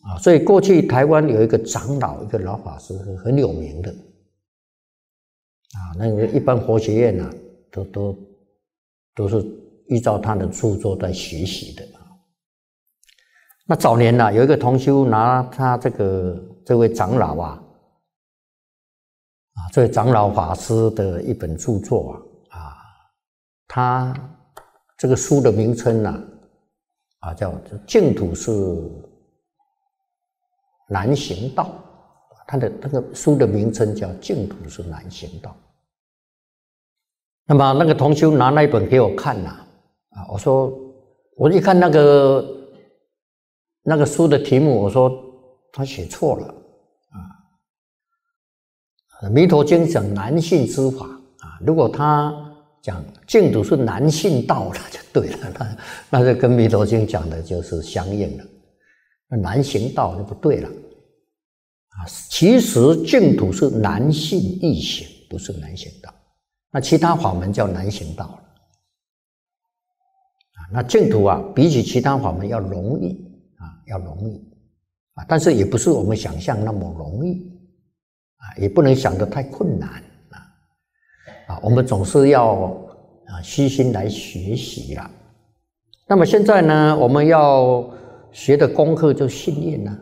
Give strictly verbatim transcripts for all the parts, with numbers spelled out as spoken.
啊，所以过去台湾有一个长老，一个老法师很有名的啊，那个一般佛学院啊，都都都是依照他的著作在学习的啊。那早年呢、啊，有一个同修拿他这个这位长老啊，啊，这位长老法师的一本著作啊，啊，他这个书的名称呢、啊，啊，叫《净土是难行道》，他的那个书的名称叫《净土是难行道》。那么那个同修拿那一本给我看呐、啊，啊，我说我一看那个那个书的题目，我说他写错了啊，《弥陀经》讲难信之法啊，如果他讲净土是难信道了就对了，那那就跟《弥陀经》讲的就是相应了。那难行道就不对了啊！其实净土是难信易行，不是难行道。那其他法门叫难行道了啊。那净土啊，比起其他法门要容易啊，要容易啊，但是也不是我们想象那么容易啊，也不能想得太困难啊啊！我们总是要啊虚心来学习啦。那么现在呢，我们要学的功课就信念呐，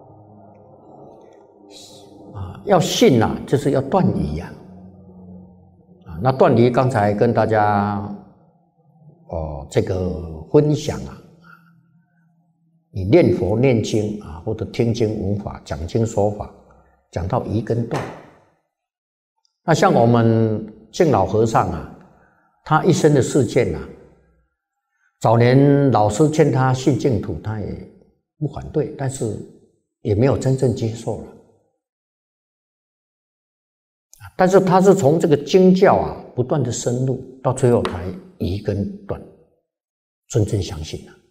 啊，要信呐、啊，就是要断疑呀，啊，那断疑刚才跟大家哦这个分享啊，你念佛念经啊，或者听经闻法、讲经说法，讲到疑跟断，那像我们净老和尚啊，他一生的事件啊。早年老师劝他信净土，他也不反对，但是也没有真正接受了。但是他是从这个经教啊不断的深入，到最后才疑跟断，真正相信了。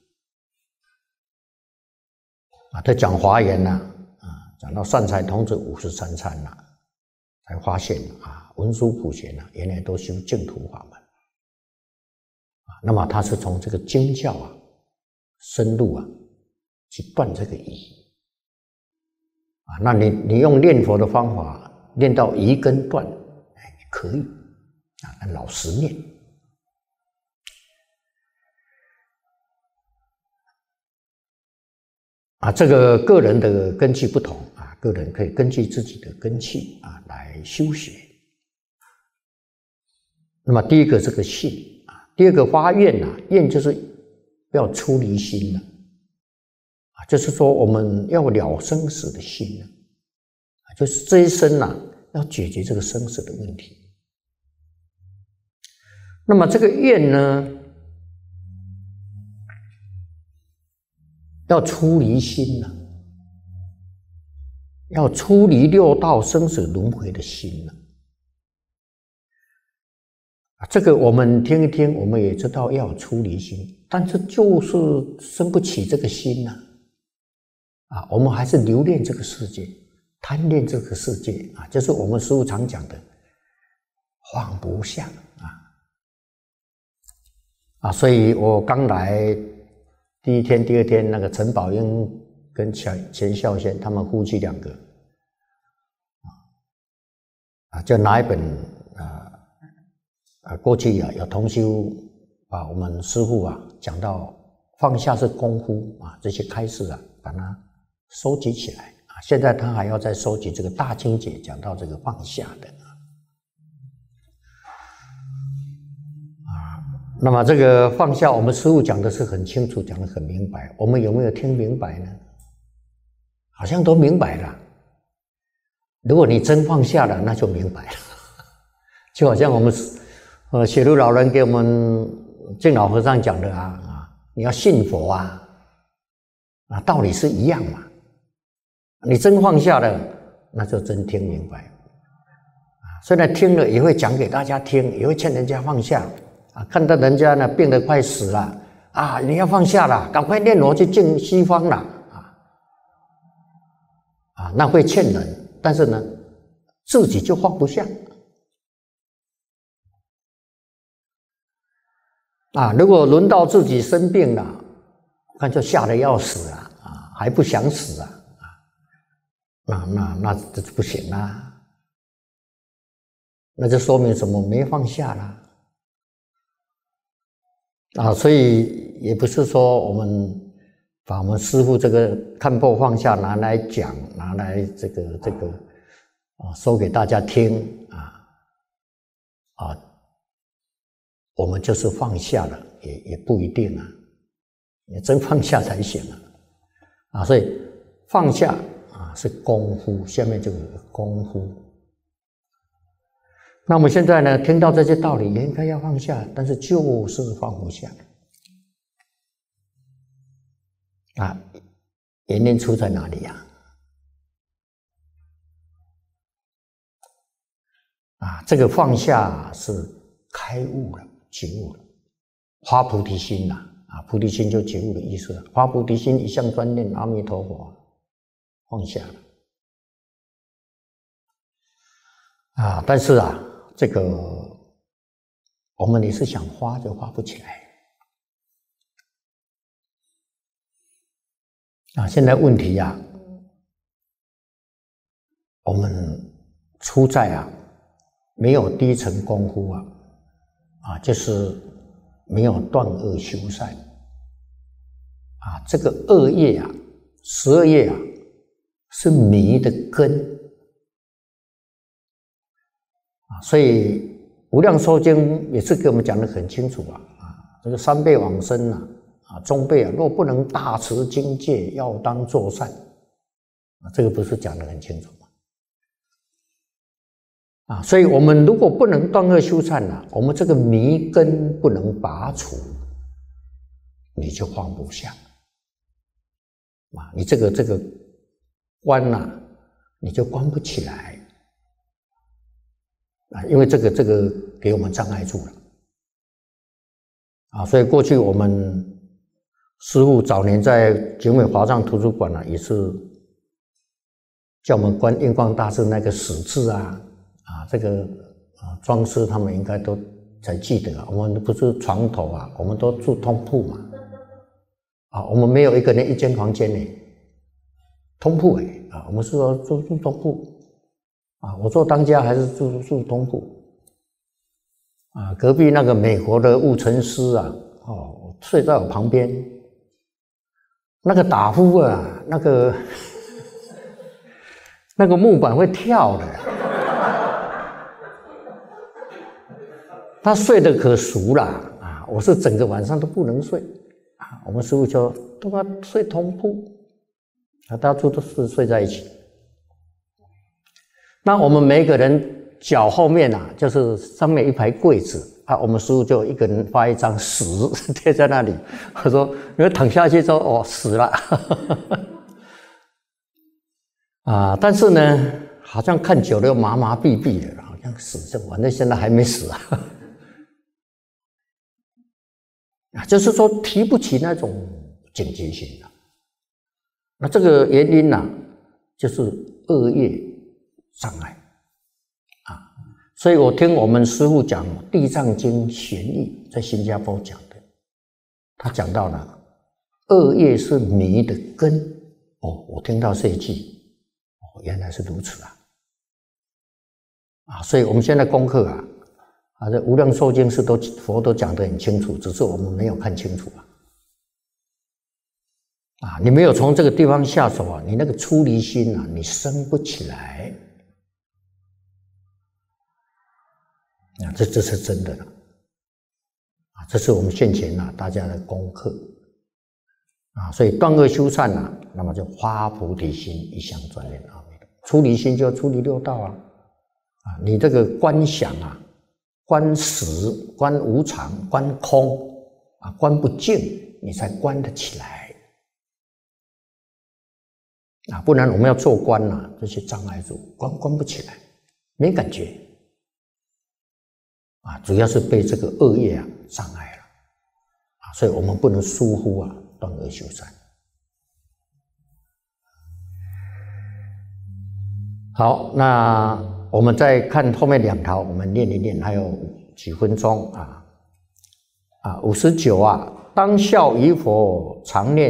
啊，他讲华严呐，啊，讲到善财童子五十三参呐，才发现啊，文殊普贤呐，原来都修净土法门。那么他是从这个经教啊深入啊去断这个疑啊，那你你用念佛的方法念到疑跟断，哎，可以啊，那老实念啊，这个个人的根器不同啊，个人可以根据自己的根器啊来修学。那么第一个这个信。第二个发愿呐、啊，愿就是要出离心了啊，就是说我们要了生死的心了啊，就是这一生呐、啊、要解决这个生死的问题。那么这个愿呢，要出离心了，要出离六道生死轮回的心了。这个我们听一听，我们也知道要有出离心，但是就是生不起这个心呐、啊，啊，我们还是留恋这个世界，贪恋这个世界啊，就是我们师父常讲的放不下啊，啊，所以我刚来第一天、第二天，那个陈宝英跟钱钱孝先他们夫妻两个啊，就拿一本啊。啊，过去啊有同修把我们师父啊讲到放下是功夫啊，这些开示啊，把它收集起来啊。现在他还要再收集这个大经解，讲到这个放下的啊。那么这个放下，我们师父讲的是很清楚，讲得很明白。我们有没有听明白呢？好像都明白了。如果你真放下了，那就明白了。就好像我们呃雪路老人给我们净老和尚讲的啊啊，你要信佛啊啊，道理是一样嘛。你真放下了，那就真听明白啊。虽然听了也会讲给大家听，也会劝人家放下啊。看到人家呢病得快死了啊，你要放下了，赶快念佛去进西方了啊啊，那会劝人，但是呢自己就放不下。啊，如果轮到自己生病了，那就吓得要死啊，啊，还不想死啊， 那那那这不行啊，那就说明什么？没放下啦。啊，所以也不是说我们把我们师父这个看破放下拿来讲，拿来这个这个啊说给大家听啊啊，我们就是放下了，也也不一定啊，你真放下才行啊啊，所以放下啊是功夫，下面这个功夫。那我们现在呢，听到这些道理，也应该要放下，但是就是放不下啊。原因出在哪里呀？啊，这个放下是开悟了，觉悟了，发菩提心呐，啊，菩提心就觉悟的意思了。发菩提心，一向专念阿弥陀佛，放下了啊。但是啊。这个我们也是想发就发不起来啊！现在问题啊，我们出在啊没有第一层功夫啊，啊就是没有断恶修善啊。这个恶业啊，十二业啊，是迷的根。所以《无量寿经》也是给我们讲得很清楚啊，啊，这个三辈往生啊，啊，中辈啊，若不能大持经戒，要当作善，啊，这个不是讲得很清楚吗？啊，所以我们如果不能断恶修善啊，我们这个迷根不能拔除，你就放不下，啊，你这个这个关呐，你就关不起来。啊，因为这个这个给我们障碍住了，啊，所以过去我们师父早年在景美华藏图书馆呢、啊，也是叫我们观印光大师那个死字啊，啊，这个啊装饰他们应该都才记得啊。我们不是床头啊，我们都住通铺嘛，啊，我们没有一个人一间房间呢，通铺哎，啊，我们是说住住通铺。啊，我做当家还是住住通铺啊？隔壁那个美国的务成师啊，哦，睡在我旁边。那个打呼啊，那个那个木板会跳的，他睡得可熟了啊！我是整个晚上都不能睡啊。我们师父就都要睡通铺，啊，大家都是睡在一起。那我们每一个人脚后面啊，就是上面一排柜子啊，我们师父就一个人发一张屎贴在那里。我说，因为躺下去之后，哦，死了啊！但是呢，好像看久了又麻麻痹痹的，好像死这，反正现在还没死啊。啊，就是说提不起那种警觉心了。那这个原因呢、啊，就是恶业障碍啊，所以我听我们师父讲《地藏经》玄义，在新加坡讲的，他讲到了恶业是迷的根哦，我听到这一句，哦，原来是如此啊啊！所以我们现在功课啊，啊，这《无量寿经》是都佛都讲得很清楚，只是我们没有看清楚啊啊！你没有从这个地方下手啊，你那个出离心啊，你生不起来。啊，这这是真的了，啊，这是我们现前啊大家的功课，啊，所以断恶修善啊，那么就发菩提心，一向专念阿弥陀佛。出离心就要出离六道啊，啊，你这个观想啊，观实、观无常、观空啊，观不净，你才观得起来啊，不然我们要做观啊，这些障碍住，观观不起来，没感觉。啊，主要是被这个恶业啊障碍了啊，所以我们不能疏忽啊，断恶修善。好，那我们再看后面两条，我们念一念，还有几分钟啊啊，五十九啊，当效于佛常念。